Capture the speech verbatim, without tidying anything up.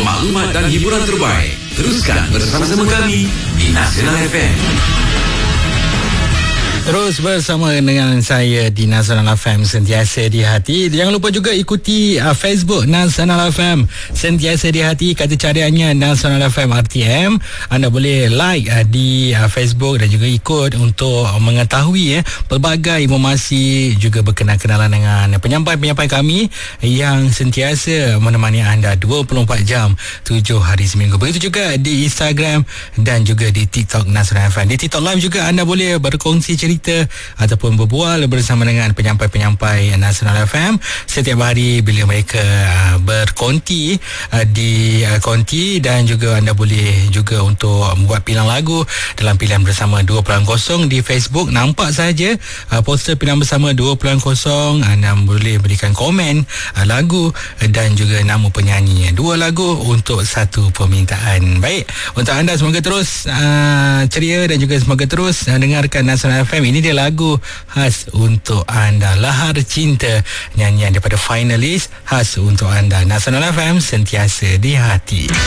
maklumat dan hiburan terbaik. Teruskan bersama-sama kami di Nasional F M. Terus bersama dengan saya di Nasional F M, sentiasa di hati. Jangan lupa juga ikuti uh, Facebook Nasional F M, sentiasa di hati. Kata cariannya Nasional F M R T M. Anda boleh like uh, di uh, Facebook dan juga ikut untuk mengetahui eh, pelbagai informasi, juga berkenalan-kenalan dengan penyampai-penyampai kami yang sentiasa menemani anda dua puluh empat jam, tujuh hari seminggu. Begitu juga di Instagram dan juga di TikTok Nasional F M. Di TikTok Live juga anda boleh berkongsi cerita ataupun berbual bersama dengan penyampai-penyampai Nasional F M setiap hari bila mereka uh, berkonti uh, di uh, konti, dan juga anda boleh juga untuk membuat pilihan lagu dalam pilihan bersama dua kosong di Facebook. Nampak saja uh, poster pilihan bersama dua kosong, anda boleh berikan komen uh, lagu uh, dan juga nama penyanyi. Dua lagu untuk satu permintaan. Baik, untuk anda semoga terus uh, ceria dan juga semoga terus uh, dengarkan Nasional F M. Ini dia lagu khas untuk anda, Lahar Cinta, nyanyian daripada finalis khas untuk anda. Nasional F M, sentiasa di hati.